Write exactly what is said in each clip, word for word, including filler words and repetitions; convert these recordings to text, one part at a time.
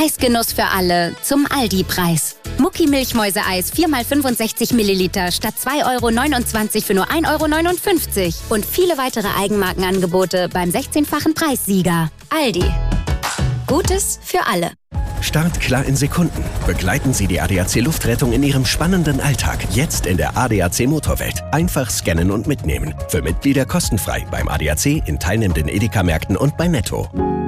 Preisgenuss für alle zum Aldi-Preis. Mucki-Milchmäuse-Eis vier mal fünfundsechzig Milliliter statt zwei Euro neunundzwanzig für nur ein Euro neunundfünfzig. Und viele weitere Eigenmarkenangebote beim sechzehnfachen Preissieger. Aldi. Gutes für alle. Start klar in Sekunden. Begleiten Sie die A D A C Luftrettung in Ihrem spannenden Alltag. Jetzt in der A D A C Motorwelt. Einfach scannen und mitnehmen. Für Mitglieder kostenfrei beim A D A C, in teilnehmenden Edeka-Märkten und bei Netto.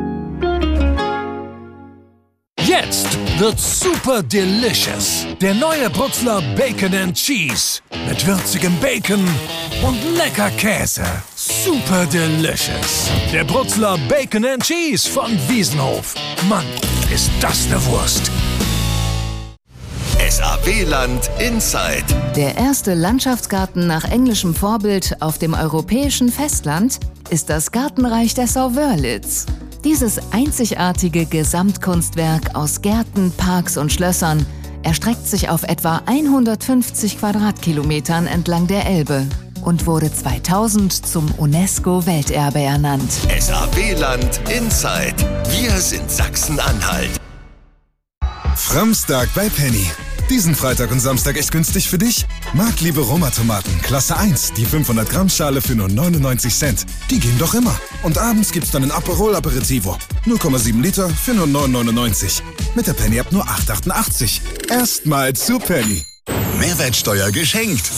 Jetzt wird's super delicious. Der neue Bruxler Bacon and Cheese. Mit würzigem Bacon und lecker Käse. Super delicious. Der Bruxler Bacon and Cheese von Wiesenhof. Mann, ist das eine Wurst. S A W-Land Inside. Der erste Landschaftsgarten nach englischem Vorbild auf dem europäischen Festland ist das Gartenreich der Sauwörlitz. Dieses einzigartige Gesamtkunstwerk aus Gärten, Parks und Schlössern erstreckt sich auf etwa hundertfünfzig Quadratkilometern entlang der Elbe und wurde zweitausend zum UNESCO-Welterbe ernannt. S A W-Land Inside. Wir sind Sachsen-Anhalt. Framstag bei Penny. Diesen Freitag und Samstag echt günstig für dich? Marktliebe Roma-Tomaten, Klasse eins, die fünfhundert Gramm Schale für nur neunundneunzig Cent. Die gehen doch immer. Und abends gibt's dann ein Aperol Aperitivo. null Komma sieben Liter für nur neun neunundneunzig. Mit der Penny-App nur acht achtundachtzig. Erstmal zu Penny. Mehrwertsteuer geschenkt.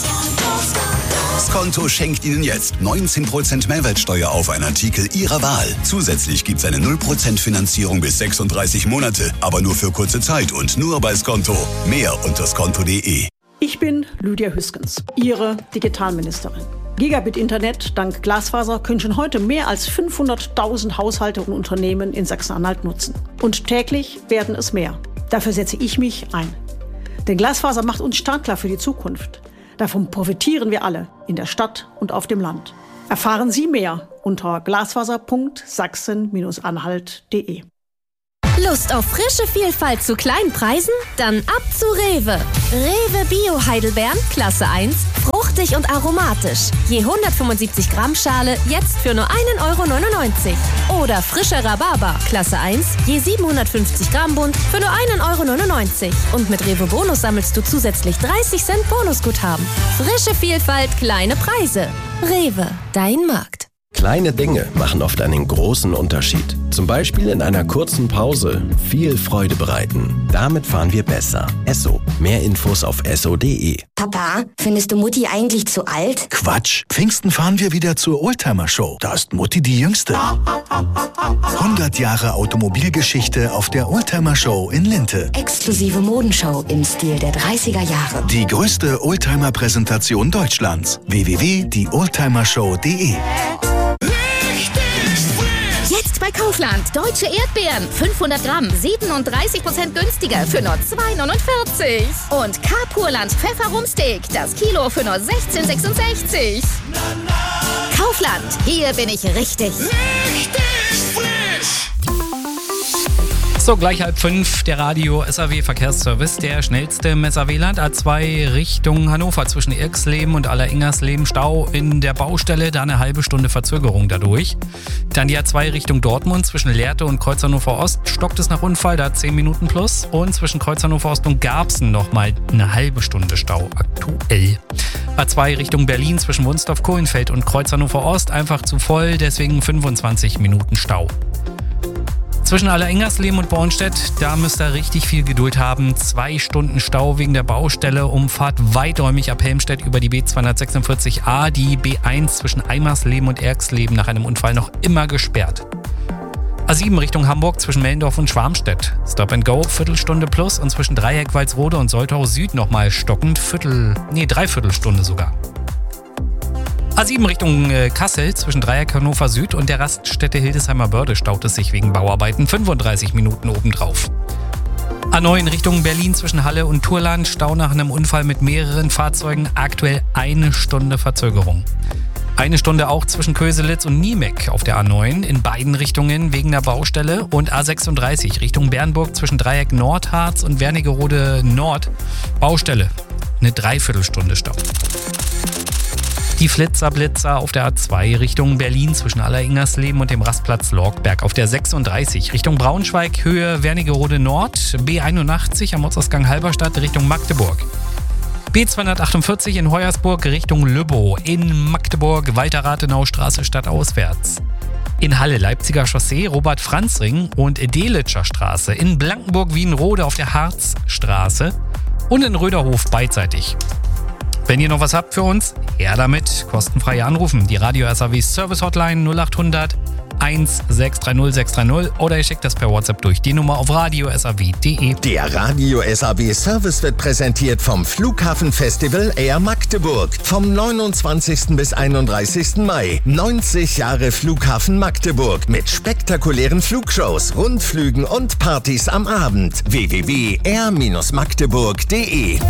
Skonto schenkt Ihnen jetzt neunzehn Prozent Mehrwertsteuer auf einen Artikel Ihrer Wahl. Zusätzlich gibt es eine null Prozent Finanzierung bis sechsunddreißig Monate, aber nur für kurze Zeit und nur bei Skonto. Mehr unter skonto punkt de. Ich bin Lydia Hüskens, Ihre Digitalministerin. Gigabit-Internet dank Glasfaser können schon heute mehr als fünfhunderttausend Haushalte und Unternehmen in Sachsen-Anhalt nutzen. Und täglich werden es mehr. Dafür setze ich mich ein. Denn Glasfaser macht uns startklar für die Zukunft. Davon profitieren wir alle, in der Stadt und auf dem Land. Erfahren Sie mehr unter glasfaser punkt sachsen anhalt punkt de. Lust auf frische Vielfalt zu kleinen Preisen? Dann ab zu Rewe. Rewe Bio Heidelbeeren, Klasse eins, fruchtig und aromatisch. Je hundertfünfundsiebzig Gramm Schale jetzt für nur ein Euro neunundneunzig. Oder frischer Rhabarber, Klasse eins, je siebenhundertfünfzig Gramm Bund für nur ein Euro neunundneunzig. Und mit Rewe Bonus sammelst du zusätzlich dreißig Cent Bonusguthaben. Frische Vielfalt, kleine Preise. Rewe, dein Markt. Kleine Dinge machen oft einen großen Unterschied. Zum Beispiel in einer kurzen Pause viel Freude bereiten. Damit fahren wir besser. Esso. Mehr Infos auf esso punkt de. Papa, findest du Mutti eigentlich zu alt? Quatsch. Pfingsten fahren wir wieder zur Oldtimer-Show. Da ist Mutti die Jüngste. hundert Jahre Automobilgeschichte auf der Oldtimer-Show in Linte. Exklusive Modenshow im Stil der dreißiger Jahre. Die größte Oldtimer-Präsentation Deutschlands. w w w punkt die oldtimer show punkt de. Jetzt bei Kaufland. Deutsche Erdbeeren. fünfhundert Gramm. siebenunddreißig Prozent günstiger für nur zwei neunundvierzig. Und K-Purland Pfefferumsteak. Das Kilo für nur sechzehn sechsundsechzig. Kaufland. Hier bin ich richtig. Richtig frisch. So, gleich halb fünf, der Radio S A W Verkehrsservice, der schnellste im S A W-Land. A zwei Richtung Hannover zwischen Irxleben und Alleringersleben. Stau in der Baustelle, da eine halbe Stunde Verzögerung dadurch. Dann die A zwei Richtung Dortmund zwischen Lehrte und Kreuz Hannover Ost. Stockt es nach Unfall, da zehn Minuten plus. Und zwischen Kreuz Hannover Ost und Garbsen nochmal eine halbe Stunde Stau aktuell. A zwei Richtung Berlin zwischen Wunsdorf-Kohlenfeld und Kreuz Hannover Ost einfach zu voll, deswegen fünfundzwanzig Minuten Stau. Zwischen Alleringersleben und Bornstedt, da müsst ihr richtig viel Geduld haben. Zwei Stunden Stau wegen der Baustelle. Umfahrt weiträumig ab Helmstedt über die B zweihundertsechsundvierzig A. Die B eins zwischen Eimersleben und Erxleben nach einem Unfall noch immer gesperrt. A sieben Richtung Hamburg zwischen Mellendorf und Schwarmstedt. Stop and Go, Viertelstunde plus. Und zwischen Dreieck, Walsrode und Soltau Süd nochmal stockend. Viertel, nee, Dreiviertelstunde sogar. A sieben Richtung äh, Kassel zwischen Dreieck Hannover Süd und der Raststätte Hildesheimer Börde staut es sich wegen Bauarbeiten fünfunddreißig Minuten obendrauf. A neun Richtung Berlin zwischen Halle und Turland, Stau nach einem Unfall mit mehreren Fahrzeugen, aktuell eine Stunde Verzögerung. Eine Stunde auch zwischen Köselitz und Niemek auf der A neun, in beiden Richtungen wegen der Baustelle. Und A sechsunddreißig Richtung Bernburg zwischen Dreieck Nordharz und Wernigerode Nord, Baustelle, eine Dreiviertelstunde Stau. Die Flitzer-Blitzer auf der A zwei Richtung Berlin zwischen Aller-Ingersleben und dem Rastplatz Lorgberg auf der sechsunddreißig Richtung Braunschweig, Höhe Wernigerode Nord, B einundachtzig am Ortsausgang Halberstadt Richtung Magdeburg. B zweihundertachtundvierzig in Hoyersburg Richtung Lübbow, in Magdeburg Walter-Rathenau-Straße stadtauswärts. In Halle Leipziger Chaussee, Robert-Franz-Ring und Delitscher Straße, in Blankenburg Wienrode auf der Harzstraße und in Röderhof beidseitig. Wenn ihr noch was habt für uns, her damit, kostenfrei anrufen. Die Radio S A W Service Hotline null achthundert eins sechs drei null sechs drei null oder ihr schickt das per WhatsApp durch die Nummer auf radio s a w punkt d e. Der Radio S A W Service wird präsentiert vom Flughafenfestival Air Magdeburg. Vom neunundzwanzigsten bis einunddreißigsten Mai. neunzig Jahre Flughafen Magdeburg mit spektakulären Flugshows, Rundflügen und Partys am Abend. w w w punkt air magdeburg punkt d e.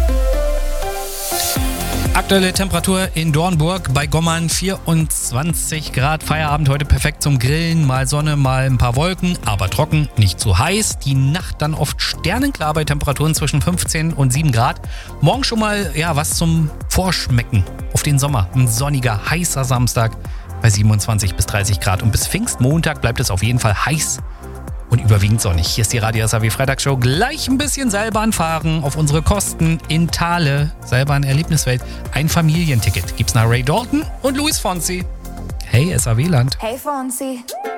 Aktuelle Temperatur in Dornburg bei Gommern vierundzwanzig Grad. Feierabend heute perfekt zum Grillen. Mal Sonne, mal ein paar Wolken, aber trocken, nicht zu heiß. Die Nacht dann oft sternenklar bei Temperaturen zwischen fünfzehn und sieben Grad. Morgen schon mal ja was zum Vorschmecken auf den Sommer. Ein sonniger, heißer Samstag bei siebenundzwanzig bis dreißig Grad. Und bis Pfingstmontag bleibt es auf jeden Fall heiß und überwiegend sonnig. Hier ist die Radio S A W Freitagsshow. Gleich ein bisschen Seilbahn fahren auf unsere Kosten in Thale. Seilbahn Erlebniswelt. Ein Familienticket gibt's nach Ray Dalton und Luis Fonsi. Hey S A W Land. Hey Fonsi.